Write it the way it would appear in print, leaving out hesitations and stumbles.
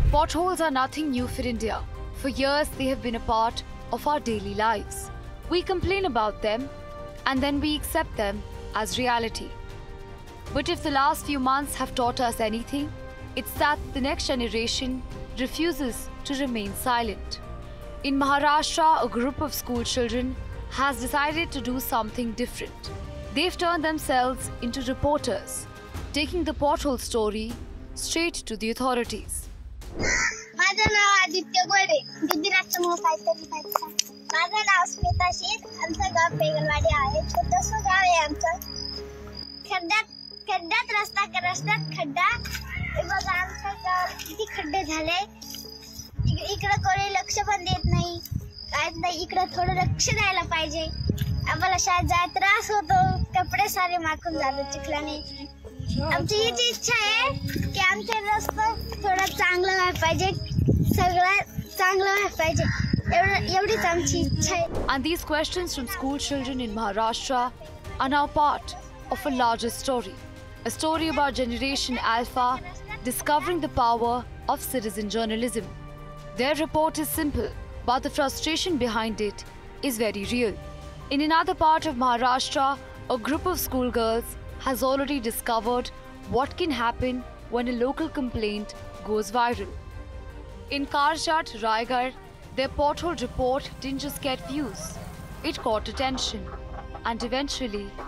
Potholes are nothing new for India. For years, they have been a part of our daily lives. We complain about them and then we accept them as reality. But if the last few months have taught us anything, it's that the next generation refuses to remain silent. In Maharashtra, a group of school children has decided to do something different. They've turned themselves into reporters, taking the pothole story straight to the authorities. माझं नाव आदित्य गोडे गुजरातचं मूळ काहीतरी माझं नाव स्मिता शीर आमचं गाव पेगलवाडी आहे छोटंसं गाव आहे आमचं खड्ड्यात रस्त्यात खड्डा बघा आमच्या गावात किती खड्डे झाले इकडे कोणी लक्ष पण देत नाही काय नाही इकडे थोडं लक्ष द्यायला पाहिजे आम्हाला शाळेत जायला त्रास होतो कपडे सारे माखून जातात चिखलाने आमची हीच इच्छा आहे की आमचे रस्ते थोडं चांगलं व्हायला पाहिजे सगळं चांगलं व्हायला पाहिजे एवढीच आमची इच्छा आहे. And these questions from school children in Maharashtra are now part of a larger story. A story about Generation Alpha discovering the power of citizen journalism. Their report is simple, but the frustration behind it is very real. In another part of Maharashtra, a group of schoolgirls has already discovered what can happen when a local complaint goes viral. In Karjat, Raigad, their pothole report didn't just get views, it caught attention and eventually